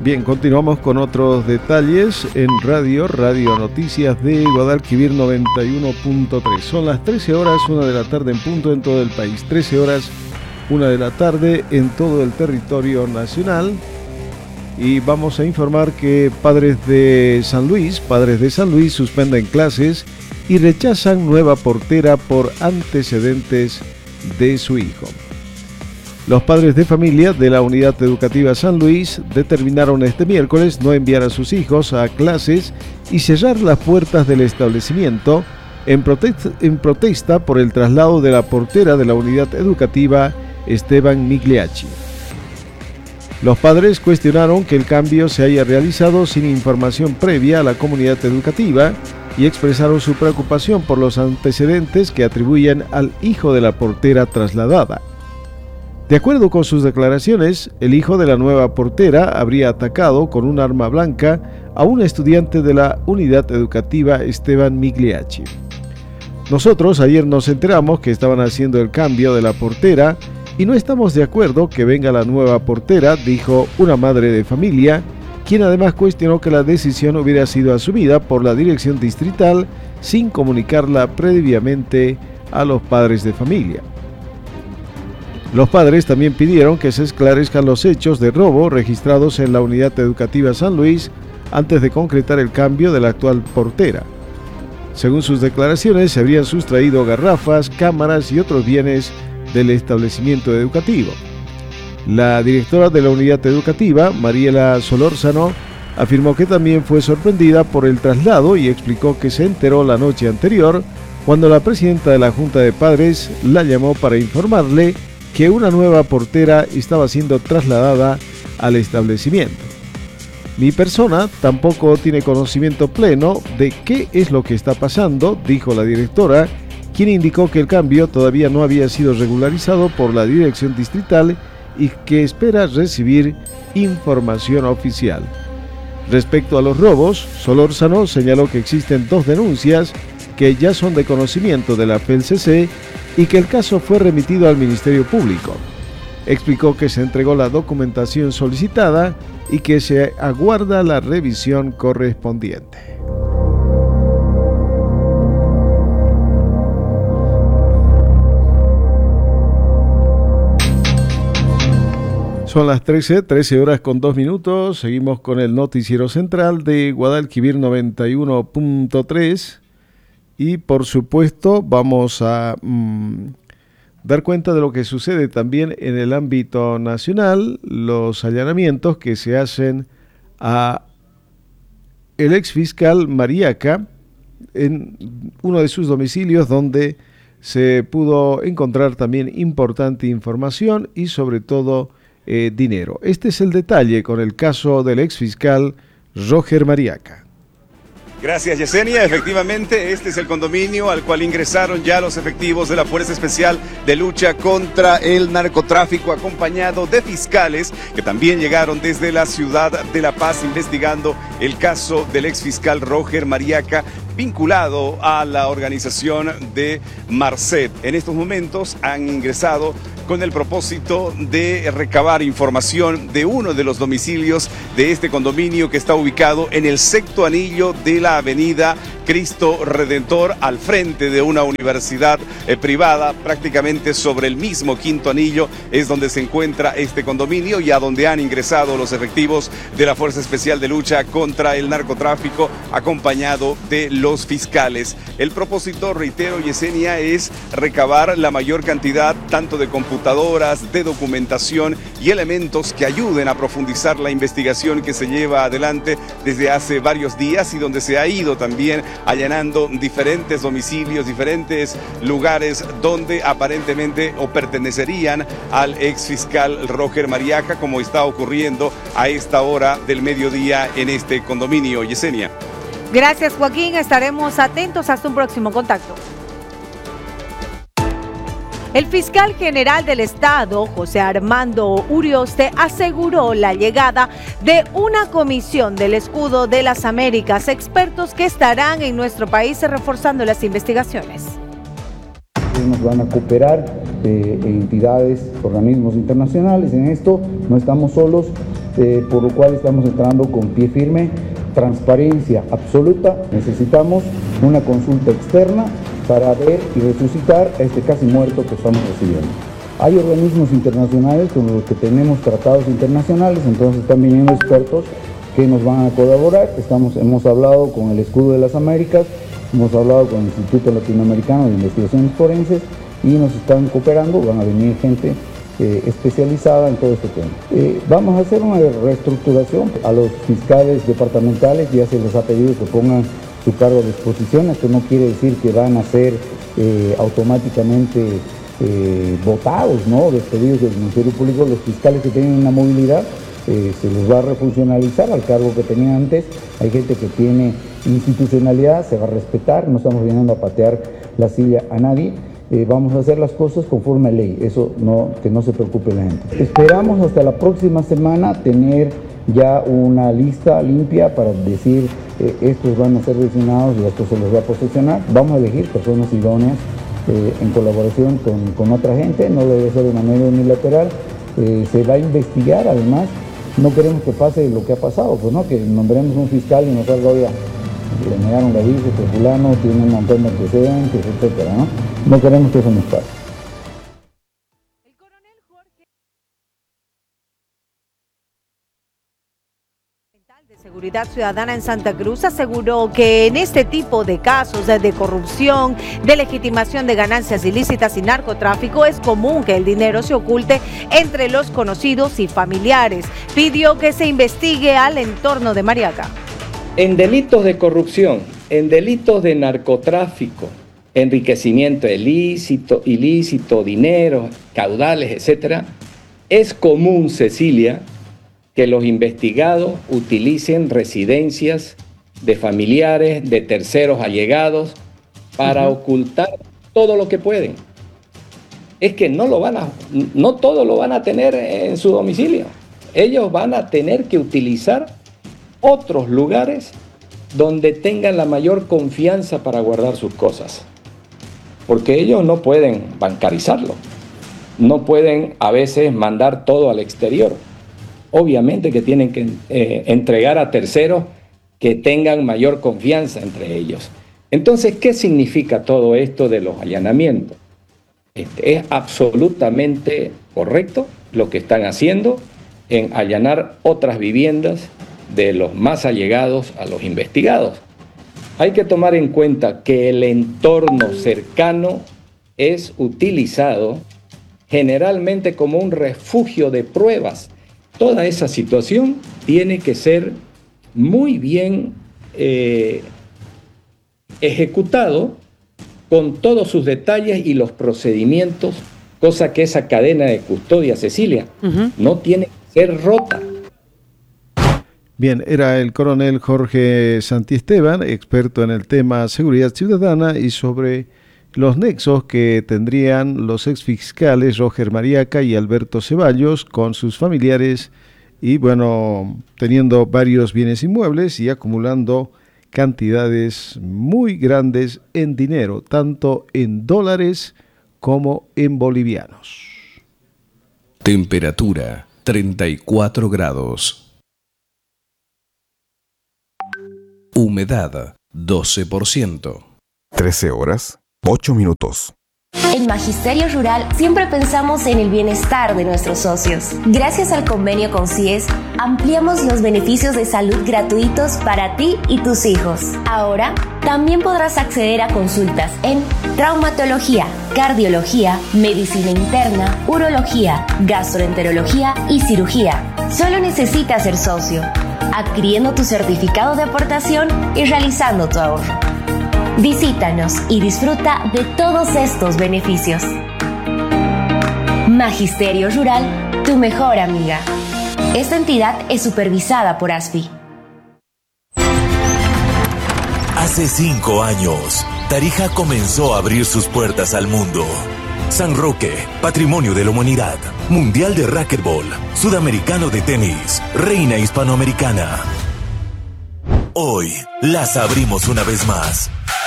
Bien, continuamos con otros detalles en Radio Noticias de Guadalquivir 91.3. Son las 13 horas, 1 de la tarde en punto en todo el país. 13 horas, 1 de la tarde en todo el territorio nacional. Y vamos a informar que padres de San Luis suspenden clases y rechazan nueva portera por antecedentes de su hijo. Los padres de familia de la Unidad Educativa San Luis determinaron este miércoles no enviar a sus hijos a clases y cerrar las puertas del establecimiento en protesta por el traslado de la portera de la Unidad Educativa Esteban Migliacci. Los padres cuestionaron que el cambio se haya realizado sin información previa a la comunidad educativa y expresaron su preocupación por los antecedentes que atribuyen al hijo de la portera trasladada. De acuerdo con sus declaraciones, el hijo de la nueva portera habría atacado con un arma blanca a un estudiante de la unidad educativa Esteban Migliacci. Nosotros ayer nos enteramos que estaban haciendo el cambio de la portera y no estamos de acuerdo que venga la nueva portera, dijo una madre de familia, quien además cuestionó que la decisión hubiera sido asumida por la dirección distrital sin comunicarla previamente a los padres de familia. Los padres también pidieron que se esclarezcan los hechos de robo registrados en la Unidad Educativa San Luis antes de concretar el cambio de la actual portera. Según sus declaraciones, se habrían sustraído garrafas, cámaras y otros bienes del establecimiento educativo. La directora de la unidad educativa, Mariela Solórzano, afirmó que también fue sorprendida por el traslado y explicó que se enteró la noche anterior cuando la presidenta de la Junta de Padres la llamó para informarle que una nueva portera estaba siendo trasladada al establecimiento. Mi persona tampoco tiene conocimiento pleno de qué es lo que está pasando, dijo la directora, quien indicó que el cambio todavía no había sido regularizado por la dirección distrital y que espera recibir información oficial. Respecto a los robos, Solórzano señaló que existen 2 denuncias que ya son de conocimiento de la FELCC y que el caso fue remitido al Ministerio Público. Explicó que se entregó la documentación solicitada y que se aguarda la revisión correspondiente. Son las 13 horas con 2 minutos. Seguimos con el noticiero central de Guadalquivir 91.3. Y por supuesto vamos a dar cuenta de lo que sucede también en el ámbito nacional, los allanamientos que se hacen a el exfiscal Mariaca en uno de sus domicilios, donde se pudo encontrar también importante información y sobre todo dinero. Este es el detalle con el caso del exfiscal Roger Mariaca. Gracias, Yesenia. Efectivamente, este es el condominio al cual ingresaron ya los efectivos de la Fuerza Especial de Lucha contra el Narcotráfico, acompañado de fiscales que también llegaron desde la ciudad de La Paz investigando el caso del exfiscal Roger Mariaca, vinculado a la organización de Marcet. En estos momentos han ingresado con el propósito de recabar información de uno de los domicilios de este condominio que está ubicado en el sexto anillo de la avenida Cristo Redentor, al frente de una universidad privada, prácticamente sobre el mismo quinto anillo es donde se encuentra este condominio y a donde han ingresado los efectivos de la Fuerza Especial de Lucha contra el Narcotráfico, acompañado de los fiscales. El propósito, reitero, Yesenia, es recabar la mayor cantidad tanto de computadoras, de documentación y elementos que ayuden a profundizar la investigación que se lleva adelante desde hace varios días y donde se ha ido también allanando diferentes domicilios, diferentes lugares donde aparentemente o pertenecerían al exfiscal Roger Mariaca, como está ocurriendo a esta hora del mediodía en este condominio. Yesenia. Gracias, Joaquín. Estaremos atentos hasta un próximo contacto. El fiscal general del Estado, José Armando Urioste, aseguró la llegada de una comisión del Escudo de las Américas, expertos que estarán en nuestro país reforzando las investigaciones. Nos van a cooperar entidades, organismos internacionales en esto, no estamos solos. por lo cual estamos entrando con pie firme, transparencia absoluta. Necesitamos una consulta externa para ver y resucitar a este casi muerto que estamos recibiendo. Hay organismos internacionales con los que tenemos tratados internacionales, entonces están viniendo expertos que nos van a colaborar. Hemos hablado con el Escudo de las Américas, hemos hablado con el Instituto Latinoamericano de Investigaciones Forenses y nos están cooperando. Van a venir gente especializada en todo este tema. Vamos a hacer una reestructuración. A los fiscales departamentales ya se les ha pedido que pongan su cargo a disposición. Esto no quiere decir que van a ser automáticamente votados, ¿no?, despedidos del Ministerio Público. Los fiscales que tienen una movilidad se les va a refuncionalizar al cargo que tenían antes. Hay gente que tiene institucionalidad, se va a respetar, no estamos viniendo a patear la silla a nadie. Vamos a hacer las cosas conforme a ley, eso no, que no se preocupe la gente. Esperamos hasta la próxima semana tener ya una lista limpia para decir estos van a ser designados y estos se les va a posesionar. Vamos a elegir personas idóneas en colaboración con otra gente, no lo debe ser de manera unilateral. Se va a investigar, además, no queremos que pase lo que ha pasado, pues no, que nombremos un fiscal y nos salga, oiga, le negaron la visa, que fulano tiene un montón de antecedentes, etcétera, ¿no? No queremos que eso nos pase. El coronel Jorge de Seguridad Ciudadana en Santa Cruz aseguró que en este tipo de casos de corrupción, de legitimación de ganancias ilícitas y narcotráfico es común que el dinero se oculte entre los conocidos y familiares. Pidió que se investigue al entorno de Mariaca. En delitos de corrupción, en delitos de narcotráfico, enriquecimiento ilícito, dinero, caudales, etcétera, es común, Cecilia, que los investigados utilicen residencias de familiares, de terceros allegados, para ocultar todo lo que pueden. Es que no todo lo van a tener en su domicilio. Ellos van a tener que utilizar otros lugares donde tengan la mayor confianza para guardar sus cosas. Porque ellos no pueden bancarizarlo. No pueden a veces mandar todo al exterior. Obviamente que tienen que entregar a terceros que tengan mayor confianza entre ellos. Entonces, ¿qué significa todo esto de los allanamientos? Es absolutamente correcto lo que están haciendo en allanar otras viviendas de los más allegados a los investigados. Hay que tomar en cuenta que el entorno cercano es utilizado generalmente como un refugio de pruebas. Toda esa situación tiene que ser muy bien ejecutado con todos sus detalles y los procedimientos, cosa que esa cadena de custodia, Cecilia, no tiene que ser rota. Bien, era el coronel Jorge Santiesteban, experto en el tema seguridad ciudadana y sobre los nexos que tendrían los exfiscales Roger Mariaca y Alberto Ceballos con sus familiares y, bueno, teniendo varios bienes inmuebles y acumulando cantidades muy grandes en dinero, tanto en dólares como en bolivianos. Temperatura 34 grados. Humedad 12%. 13 horas, 8 minutos. En Magisterio Rural siempre pensamos en el bienestar de nuestros socios. Gracias al convenio con CIES, ampliamos los beneficios de salud gratuitos para ti y tus hijos. Ahora, también podrás acceder a consultas en traumatología, cardiología, medicina interna, urología, gastroenterología y cirugía. Solo necesitas ser socio, adquiriendo tu certificado de aportación y realizando tu ahorro. Visítanos y disfruta de todos estos beneficios. Magisterio Rural, tu mejor amiga. Esta entidad es supervisada por ASFI. Hace 5 años, Tarija comenzó a abrir sus puertas al mundo. San Roque, Patrimonio de la Humanidad, Mundial de Racquetball, Sudamericano de Tenis, Reina Hispanoamericana. Hoy, las abrimos una vez más.